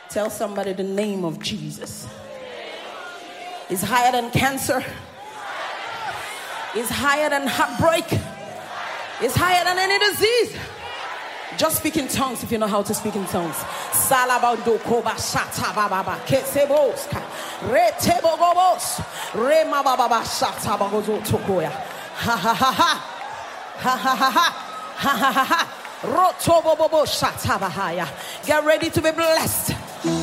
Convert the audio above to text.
Tell somebody the name of Jesus is higher than cancer. Is higher than heartbreak. Is higher than any disease. Just speak in tongues if you know how to speak in tongues. Salabando koba shata baba keseboska retebogobos rema baba shata bagozo tokoya ha ha ha ha ha ha ha ha ha ha ha rotobobobo shata bahaya. Get ready to be blessed.